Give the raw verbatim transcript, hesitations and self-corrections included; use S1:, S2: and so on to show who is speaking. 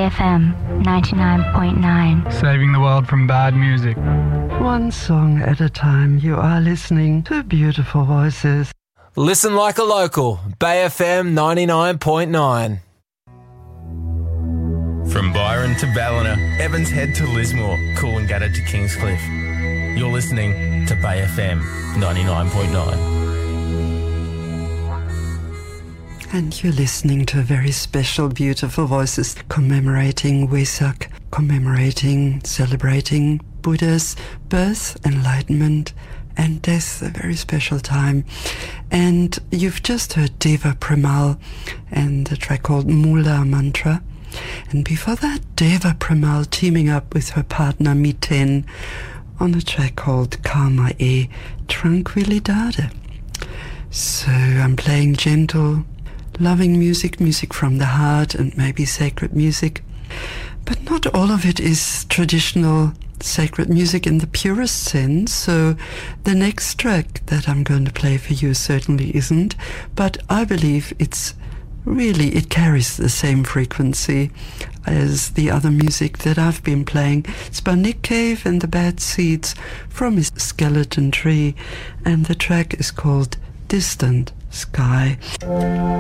S1: F M ninety-nine point nine.
S2: Saving the world from bad music.
S3: One song at a time, you are listening to beautiful voices.
S4: Listen like a local. Bay F M ninety-nine point nine.
S5: From Byron to Ballina, Evans Head to Lismore, Coolangatta to Kingscliff. You're listening to Bay F M ninety-nine point nine.
S3: And you're listening to very special, beautiful voices commemorating Wesak, commemorating, celebrating Buddha's birth, enlightenment, and death, a very special time. And you've just heard Deva Premal and a track called Mula Mantra. And before that, Deva Premal teaming up with her partner Miten on a track called Calma e Tranquilidade. So I'm playing gentle, loving music, music from the heart, and maybe sacred music. But not all of it is traditional sacred music in the purest sense, so the next track that I'm going to play for you certainly isn't, but I believe it's really, it carries the same frequency as the other music that I've been playing. It's by Nick Cave and the Bad Seeds from his Skeleton Tree, and the track is called Distant Sky.